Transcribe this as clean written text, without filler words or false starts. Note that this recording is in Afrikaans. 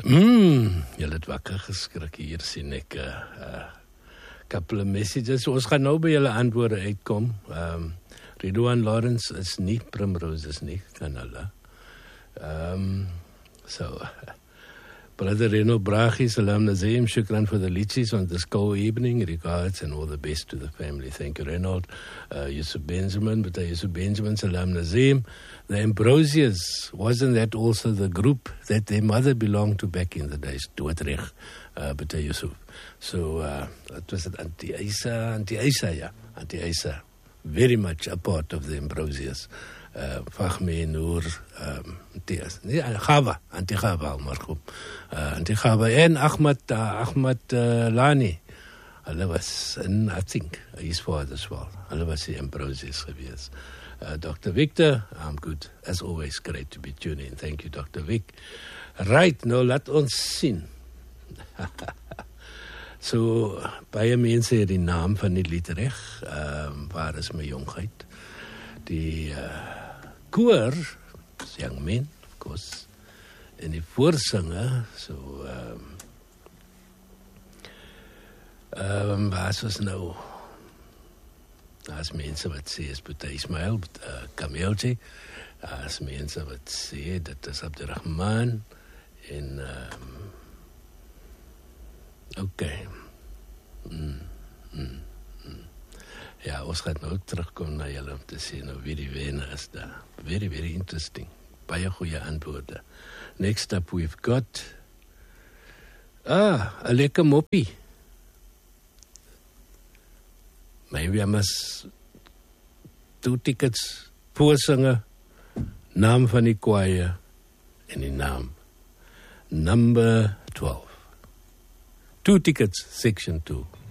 Julle het wakker geskrik. Hier sien ek couple of messages. Ons gaan nou by julle antwoorde uitkom. Ridwan Lawrence is nie, Primrose is nie, kan hulle. Brother Reno Brachi, Salam Nazim, shukran for the lichis on this cold evening. Regards and all the best to the family. Thank you, Reynold. Yusuf Benjamin, but Yusuf Benjamin, Salam Nazim. The Ambrosias, wasn't that also the group that their mother belonged to back in the days? Dordrecht, but Yusuf. So, it was Auntie Aisa, yeah. Auntie Aisa, very much a part of the Ambrosias. Fahmi, Noor, Auntie Gava, marhum. Auntie Gava en Ahmad Lani. Hulle was in, I think, his father's well. Hulle was die Ambrosias geweest. Dr. Victor, I'm good. As always, great to be tuning in. Thank you, Dr. Vic. Right, nou laat ons sien. So, baie mense het die naam van die lied reg. Waar is my jongheid? Die koor, young men, of course, en die voorsinger, so, waar is ons nou? Daar's mense wat sê is Boeta Ismail, Kameeltje. Daar's mense wat sê dit is Abdurrahman en okay. Ja, ons gaan nou terugkom na julle om te sê nou wie die wenner is daar. Very, very interesting. Baie goeie antwoorde. Next up we've got a lekker moppie. Maybe I must 2 tickets, voorsinger, naam van die choir en die naam. Number 12. 2 tickets, section 2.